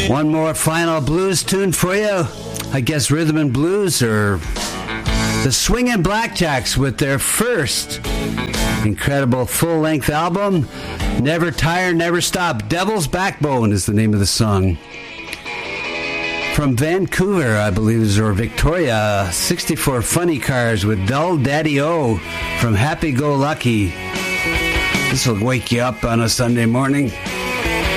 One more final blues tune for you. I guess rhythm and blues, or the Swingin' Blackjacks with their first incredible full-length album, Never Tire, Never Stop. Devil's Backbone is the name of the song. From Vancouver, I believe, or Victoria, 64 Funny Cars with Dull Daddy O from Happy Go Lucky. This will wake you up on a Sunday morning.